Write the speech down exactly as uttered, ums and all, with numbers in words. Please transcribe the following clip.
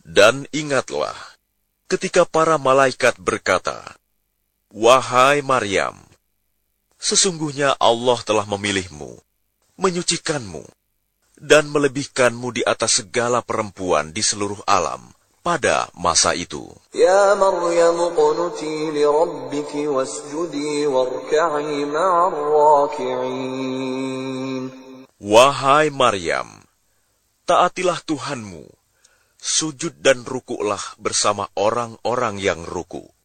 Dan ingatlah, ketika para malaikat berkata, "Wahai Maryam, sesungguhnya Allah telah memilihmu, menyucikanmu, dan melebihkanmu di atas segala perempuan di seluruh alam pada masa itu." Ya Maryam qunuti li rabbiki wasjudi warka'i ma'ar raki'in. Wahai Maryam, taatilah Tuhanmu, sujud dan rukuklah bersama orang-orang yang ruku.